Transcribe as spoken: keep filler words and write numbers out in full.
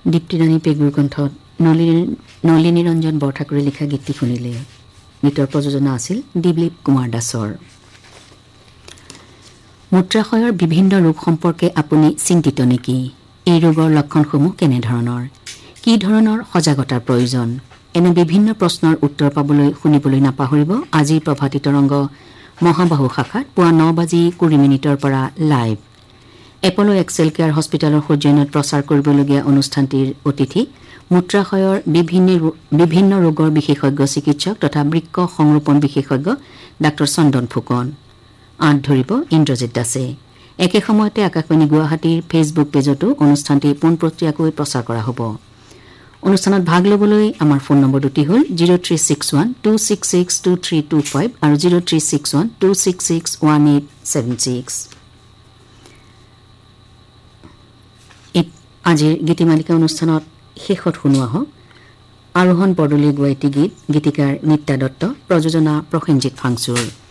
দীপ্তিৰাণী পেগুৰ কণ্ঠত নলিনী ৰঞ্জন বৰঠাকুৰে লিখা গীতটি শুনিলে। গীতৰ প্ৰযোজনা আছিল দিলীপ কুমাৰ দাসৰ। মূত্ৰাশয়ৰ বিভিন্ন ৰোগ সম্পৰ্কে আপুনি চিন্তিত নেকি? এই ৰোগৰ লক্ষণসমূহ কেনেধৰণৰ? কি ধৰণৰ সজাগতাৰ প্ৰয়োজন? এনে বিভিন্ন প্ৰশ্নৰ উত্তৰ পাবলৈ শুনিবলৈ নাপাহৰিব আজিৰ প্ৰভাতী তৰংগ মহাবাহু শাখাত পুৱা ন বাজি কুৰি মিনিটৰ পৰা লাইভ। এপলো এক্সেল কেয়াৰ হস্পিটেলৰ সৌজন্যত প্ৰচাৰ কৰিবলগীয়া অনুষ্ঠানটিৰ অতিথি মূত্ৰাশয়ৰ বিভিন্ন বিভিন্ন ৰোগৰ বিশেষজ্ঞ চিকিৎসক তথা বৃক্ক সংৰোপণ বিশেষজ্ঞ ডাঃ চন্দন ফুকন। আঁত ধৰিব ইন্দ্ৰজিৎ দাসে। একে সময়তে আকাশবাণী গুৱাহাটীৰ ফেচবুক পেজতো অনুষ্ঠানটি পোনপটীয়াকৈ প্ৰচাৰ কৰা হ'ব। অনুষ্ঠানত ভাগ ল'বলৈ আমাৰ ফোন নম্বৰ দুটি হ'ল zero' three six one two six six two three two five আৰু zero' three six one two six six one eight seven six. আজিৰ গীতিমালিকা অনুষ্ঠানত শেষত শুনোৱা হওক আৰোহণ বৰদলৈয়ে গোৱা এটি গীত, গীতিকাৰ নিত্যা দত্ত, প্ৰযোজনা প্ৰসেনজিৎ ফাংচুৰ।